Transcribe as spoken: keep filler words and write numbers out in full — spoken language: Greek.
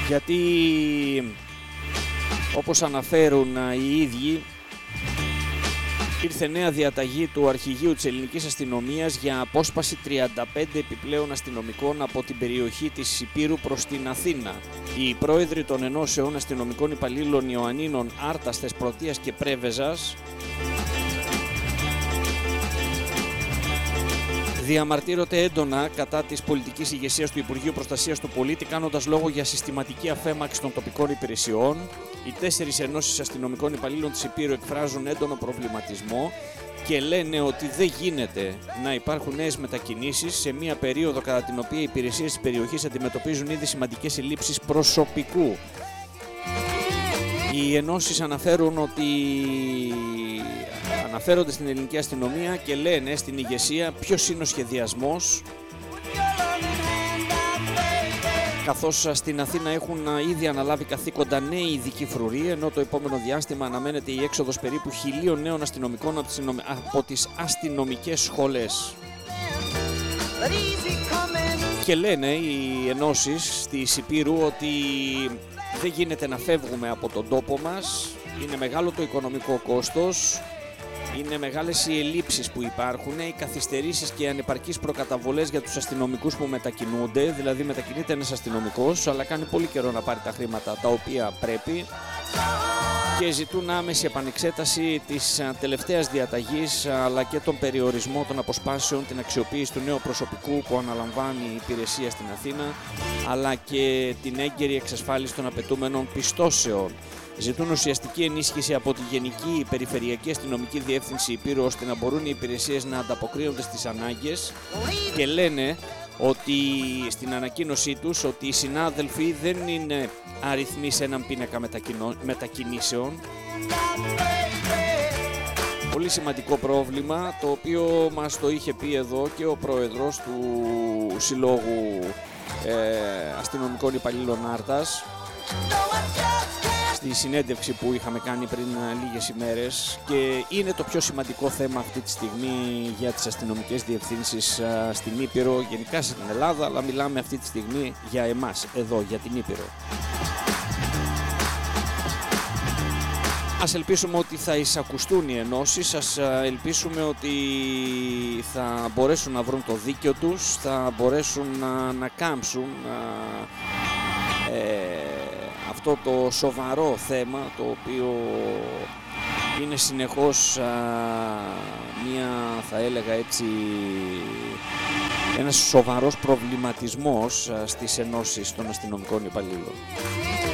γιατί όπως αναφέρουν οι ίδιοι, ήρθε νέα διαταγή του αρχηγείου της ελληνικής αστυνομίας για απόσπαση τριάντα πέντε επιπλέον αστυνομικών από την περιοχή της Υπήρου προς την Αθήνα. Οι πρόεδροι των ενώσεων αστυνομικών υπαλλήλων Ιωαννίνων, Άρταστες, Πρωτείας και Πρέβεζας διαμαρτύρονται έντονα κατά της πολιτικής ηγεσίας του Υπουργείου Προστασίας του Πολίτη, κάνοντας λόγο για συστηματική αφέμαξη των τοπικών υπηρεσιών. Οι τέσσερις ενώσεις αστυνομικών υπαλλήλων της Υπήρου εκφράζουν έντονο προβληματισμό και λένε ότι δεν γίνεται να υπάρχουν νέες μετακινήσεις σε μια περίοδο κατά την οποία οι υπηρεσίες της περιοχής αντιμετωπίζουν ήδη σημαντικές ελλείψεις προσωπικού. Οι ενώσεις αναφέρουν ότι αναφέρονται στην ελληνική αστυνομία και λένε στην ηγεσία ποιος είναι ο σχεδιασμός, καθώς στην Αθήνα έχουν ήδη αναλάβει καθήκοντα νέοι ειδικοί φρουροί, ενώ το επόμενο διάστημα αναμένεται η έξοδος περίπου χιλίων νέων αστυνομικών από τις αστυνομικές σχολές. Και λένε οι ενώσεις της Υπήρου ότι δεν γίνεται να φεύγουμε από τον τόπο μας, είναι μεγάλο το οικονομικό κόστος, είναι μεγάλες οι ελλείψεις που υπάρχουν, οι καθυστερήσεις και οι ανεπαρκείς προκαταβολές για τους αστυνομικούς που μετακινούνται, δηλαδή μετακινείται ένας αστυνομικός, αλλά κάνει πολύ καιρό να πάρει τα χρήματα τα οποία πρέπει, και ζητούν άμεση επανεξέταση της τελευταίας διαταγής, αλλά και τον περιορισμό των αποσπάσεων, την αξιοποίηση του νέου προσωπικού που αναλαμβάνει η υπηρεσία στην Αθήνα, αλλά και την έγκαιρη εξασφάλιση των απαιτούμενων πιστώσεων. Ζητούν ουσιαστική ενίσχυση από τη Γενική Περιφερειακή Αστυνομική Διεύθυνση Υπήρου, ώστε να μπορούν οι υπηρεσίες να ανταποκρίνονται στις ανάγκες, και λένε ότι στην ανακοίνωσή τους ότι οι συνάδελφοι δεν είναι αριθμοί σε έναν πίνακα μετακινήσεων. Πολύ σημαντικό πρόβλημα, το οποίο μας το είχε πει εδώ και ο πρόεδρος του Συλλόγου ε, Αστυνομικών Υπαλλήλων Άρτας στη συνέντευξη που είχαμε κάνει πριν λίγες ημέρες, και είναι το πιο σημαντικό θέμα αυτή τη στιγμή για τις αστυνομικές διευθύνσεις στην Ήπειρο, γενικά στην Ελλάδα, αλλά μιλάμε αυτή τη στιγμή για εμάς, εδώ, για την Ήπειρο. Ας ελπίσουμε ότι θα εισακουστούν οι ενώσεις, ας ελπίσουμε ότι θα μπορέσουν να βρουν το δίκαιο τους, θα μπορέσουν να, να κάμψουν ε, αυτό το σοβαρό θέμα, το οποίο είναι συνεχώς α, μία, θα έλεγα έτσι, ένας σοβαρός προβληματισμός α, στις ενώσεις των αστυνομικών υπαλλήλων.